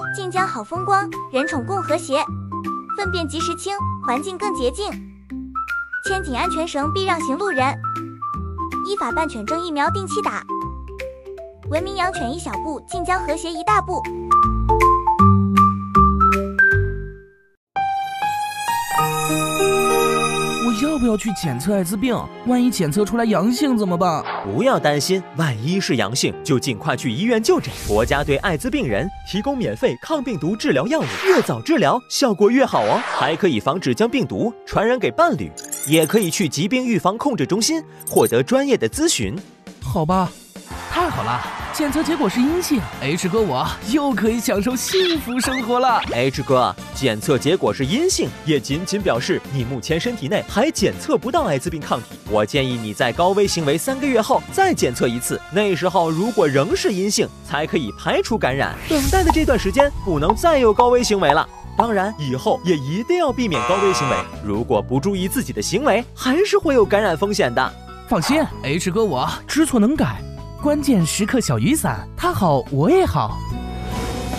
晋江好风光，人宠共和谐，粪便及时清，环境更洁净。牵紧安全绳，避让行路人。依法办犬证疫苗定期打。文明养犬一小步，晋江和谐一大步。 我要不要去检测艾滋病？万一检测出来阳性怎么办？ 不要担心，万一是阳性，就尽快去医院就诊。国家对艾滋病人提供免费抗病毒治疗药物，越早治疗效果越好哦，还可以防止将病毒传染给伴侣，也可以去疾病预防控制中心获得专业的咨询。 好吧，太好了，检测结果是阴性 ，H 哥我又可以享受幸福生活了。 H 哥，检测结果是阴性，也仅仅表示你目前身体内还检测不到艾滋病抗体。我建议你在高危行为3个月后再检测一次，那时候如果仍是阴性，才可以排除感染。等待的这段时间不能再有高危行为了。当然，以后也一定要避免高危行为，如果不注意自己的行为，还是会有感染风险的。 放心 ，H 哥我知错能改。关键时刻小雨伞，他好我也好。